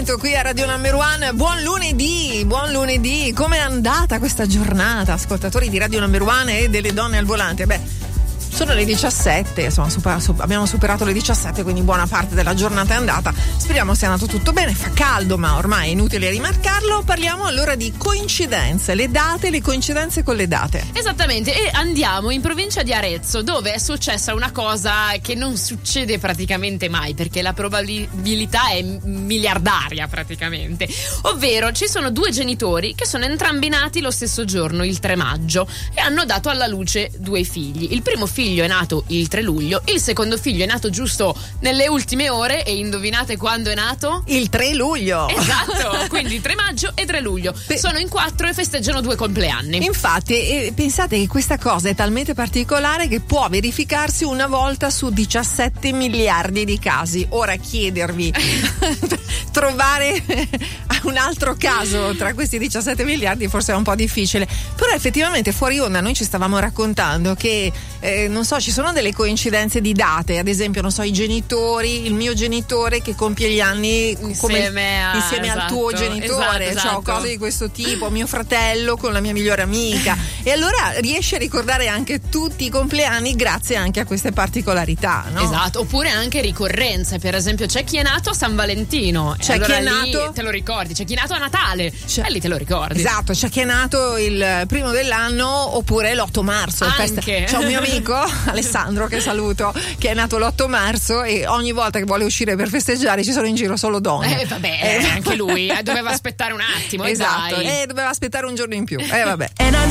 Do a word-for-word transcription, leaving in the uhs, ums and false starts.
appuntamento qui a Radio Number One. Buon lunedì, buon lunedì. Com'è andata questa giornata, ascoltatori di Radio Number One e delle donne al volante? Beh, sono le diciassette, insomma, super, super, abbiamo superato le diciassette, quindi buona parte della giornata è andata. Speriamo sia andato tutto bene. Fa caldo, ma ormai è inutile rimarcarlo. Parliamo allora di coincidenze, le date, le coincidenze con le date. Esattamente, e andiamo in provincia di Arezzo, dove è successa una cosa che non succede praticamente mai, perché la probabilità è miliardaria praticamente. Ovvero, ci sono due genitori che sono entrambi nati lo stesso giorno, il tre maggio, e hanno dato alla luce due figli. Il primo figlio è nato il tre luglio, il secondo figlio è nato giusto nelle ultime ore, e indovinate quando è nato? Il tre luglio. Esatto, quindi tre maggio e tre luglio. Beh, sono in quattro e festeggiano due compleanni. Infatti, eh, pensate che questa cosa è talmente particolare che può verificarsi una volta su diciassette miliardi di casi. Ora chiedervi trovare un altro caso tra questi diciassette miliardi forse è un po' difficile, però effettivamente fuori onda noi ci stavamo raccontando che eh, non so, ci sono delle coincidenze di date, ad esempio non so, i genitori, il mio genitore che compie gli anni come, insieme, a, insieme esatto, al tuo genitore, esatto, cioè esatto. cose di questo tipo, mio fratello con la mia migliore amica, e allora riesci a ricordare anche tutti i compleanni grazie anche a queste particolarità, no? Esatto, oppure anche ricorrenze, per esempio c'è chi è nato a San Valentino, c'è allora chi è lì nato, te lo ricordi, c'è chi è nato a Natale, c'è, e lì te lo ricordi. Esatto, c'è chi è nato il primo dell'anno oppure l'otto marzo, anche. Festa. C'è un mio amico Alessandro, che saluto, che è nato l'otto marzo, e ogni volta che vuole uscire per festeggiare ci sono in giro solo donne. Eh vabbè, eh, anche lui eh, doveva aspettare un attimo. Esatto, e dai. Eh, doveva aspettare un giorno in più. Eh vabbè.